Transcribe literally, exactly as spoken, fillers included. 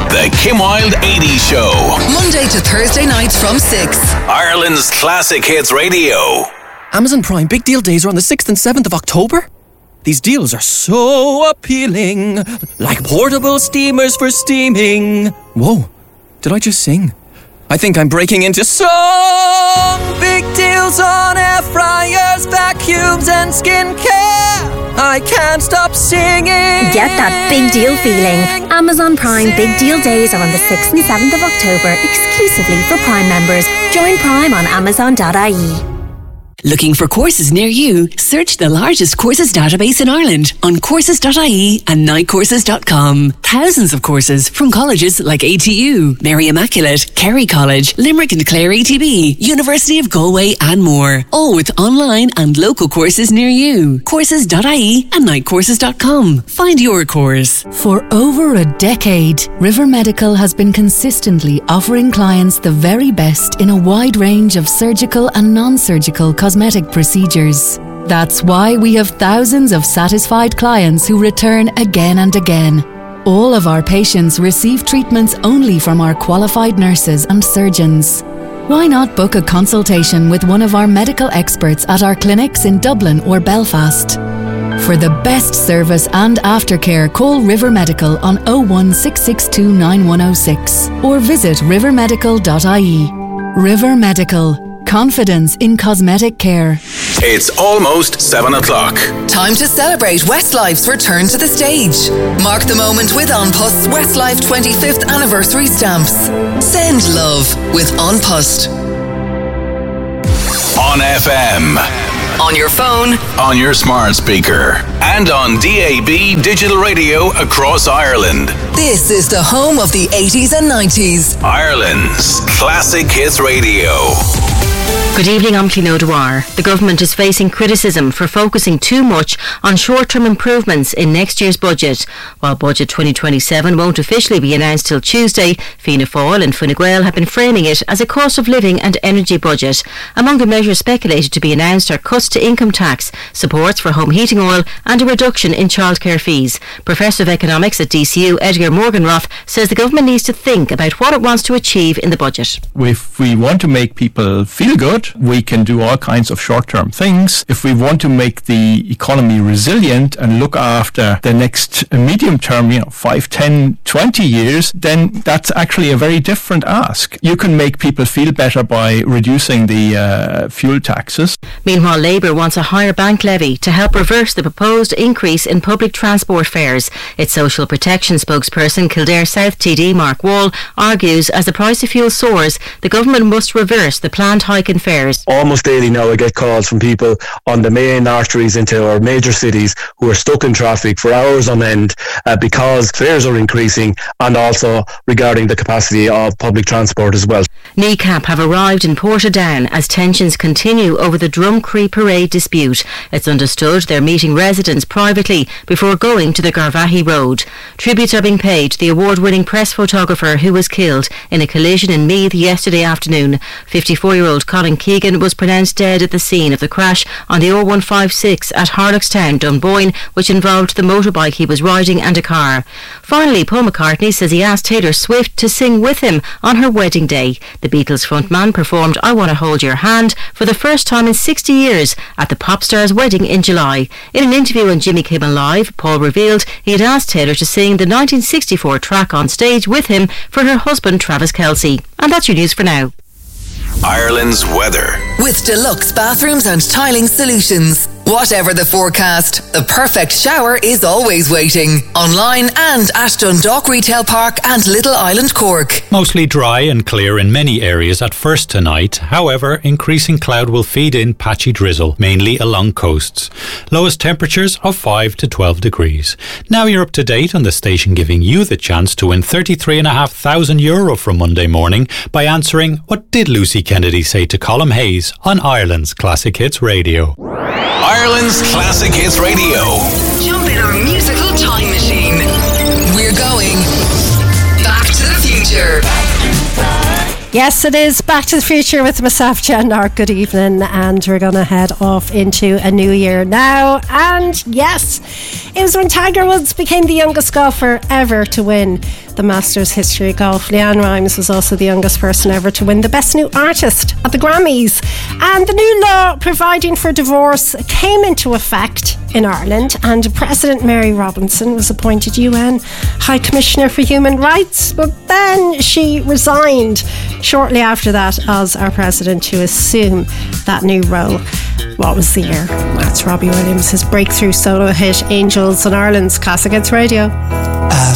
The Kim Wilde eighties Show. Monday to Thursday nights from six. Ireland's Classic Hits Radio. Amazon Prime Big Deal Days are on the sixth and seventh of October. These deals are so appealing, like portable steamers for steaming. Whoa, did I just sing? I think I'm breaking into song. Big deals on air fryers, vacuums and skincare. I can't stop singing. Get that big deal feeling. Amazon Prime Big Deal Days are on the sixth and seventh of October, exclusively for Prime members. Join Prime on amazon dot I E. Looking for courses near you? Search the largest courses database in Ireland on courses dot I E and night courses dot com. Thousands of courses from colleges like A T U, Mary Immaculate, Kerry College, Limerick and Clare E T B, University of Galway and more. All with online and local courses near you. courses dot I E and night courses dot com. Find your course. For over a decade, River Medical has been consistently offering clients the very best in a wide range of surgical and non-surgical cosmetic procedures. That's why we have thousands of satisfied clients who return again and again. All of our patients receive treatments only from our qualified nurses and surgeons. Why not book a consultation with one of our medical experts at our clinics in Dublin or Belfast? For the best service and aftercare, call River Medical on oh one six six two nine one oh six or visit river medical dot I E. River Medical. Confidence in cosmetic care. It's almost seven o'clock. Time to celebrate Westlife's return to the stage. Mark the moment with An Post's Westlife twenty-fifth anniversary stamps. Send love with An Post. On F M. On your phone. On your smart speaker. And on D A B digital radio across Ireland. This is the home of the eighties and nineties. Ireland's Classic Hits Radio. Good evening, I'm Clino O'Dwyer. The government is facing criticism for focusing too much on short-term improvements in next year's budget. While Budget twenty twenty-seven won't officially be announced till Tuesday, Fianna Fáil and Fine Gael have been framing it as a cost of living and energy budget. Among the measures speculated to be announced are cuts to income tax, supports for home heating oil and a reduction in childcare fees. Professor of Economics at D C U, Edgar Morganroth, says the government needs to think about what it wants to achieve in the budget. If we want to make people feel good, we can do all kinds of short-term things. If we want to make the economy resilient and look after the next medium term, you know, five, ten, twenty years, then that's actually a very different ask. You can make people feel better by reducing the uh, fuel taxes. Meanwhile, Labour wants a higher bank levy to help reverse the proposed increase in public transport fares. Its social protection spokesperson, Kildare South T D Mark Wall, argues as the price of fuel soars, the government must reverse the planned hike in fares. Almost daily now I get calls from people on the main arteries into our major cities who are stuck in traffic for hours on end uh, because fares are increasing, and also regarding the capacity of public transport as well. N I C A P have arrived in Portadown as tensions continue over the Drumcree parade dispute. It's understood they're meeting residents privately before going to the Garvaghey Road. Tributes are being paid to the award-winning press photographer who was killed in a collision in Meath yesterday afternoon. fifty-four-year-old Colin Keegan was pronounced dead at the scene of the crash on the oh one five six at Harlockstown, Dunboyne, which involved the motorbike he was riding and a car. Finally, Paul McCartney says he asked Taylor Swift to sing with him on her wedding day. The Beatles frontman performed I Want to Hold Your Hand for the first time in sixty years at the pop star's wedding in July. In an interview on Jimmy Kimmel Live, Paul revealed he had asked Taylor to sing the nineteen sixty-four track on stage with him for her husband Travis Kelce. And that's your news for now. Ireland's weather. With deluxe bathrooms and tiling solutions. Whatever the forecast, the perfect shower is always waiting. Online and at Dundalk Retail Park and Little Island, Cork. Mostly dry and clear in many areas at first tonight. However, increasing cloud will feed in patchy drizzle, mainly along coasts. Lowest temperatures of five to twelve degrees. Now you're up to date on the station giving you the chance to win thirty-three thousand five hundred euro from Monday morning by answering What Did Lucy Kennedy Say to Colm Hayes on Ireland's Classic Hits Radio. Ireland's Classic Hits Radio. Jump in our musical time machine. We're going back to the future. Yes, it is Back to the Future with myself, Jen Nark. Good evening, and we're going to head off into a new year now. And yes, it was when Tiger Woods became the youngest golfer ever to win the Masters History of Golf. Leanne Rimes was also the youngest person ever to win the Best New Artist at the Grammys. And the new law providing for divorce came into effect in Ireland, and President Mary Robinson was appointed U N High Commissioner for Human Rights, but then she resigned shortly after that as our president to assume that new role. What was the year? That's Robbie Williams, his breakthrough solo hit Angels on Ireland's Classic Hits Radio. I